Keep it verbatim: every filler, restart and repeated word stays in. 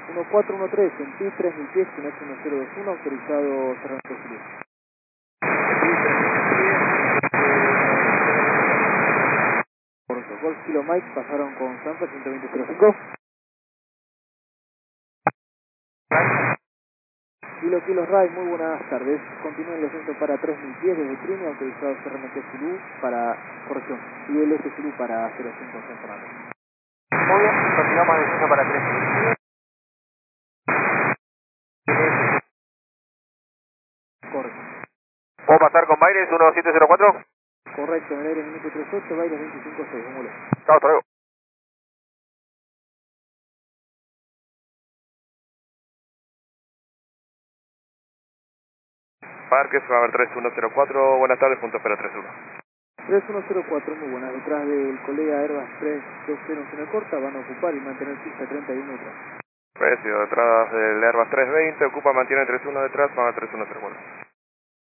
uno cuatro uno tres, en P tres mil pies, Q N E X uno cero dos uno, autorizado Cerramiento Fluid. Por Golf Kilo Mike, pasaron con Sampa ciento veinte cero cinco. Kilo Kilo Ray, muy buenas tardes. Continúa el descenso para tres mil pies desde Trini, autorizado C R M T Zulu para, corrección, I L S Zulu para cero cinco San Fernando. Muy bien, continuamos el descenso para tres mil pies. Correcto. ¿Puedo pasar con Baires uno siete cero cuatro? Correcto, en el aire minuto treinta y ocho, baile veinticinco seis, un vuelo. Chao, hasta luego. Parques, Faber tres uno cero cuatro, buenas tardes, punto cero tres uno. tres uno cero cuatro, muy buenas. Detrás del colega Airbus tres dos cero en zona corta, van a ocupar y mantener pista treinta y uno detrás. Precio, detrás del Airbus trescientos veinte, ocupa, mantiene tres uno detrás, Faber tres uno cero cuatro.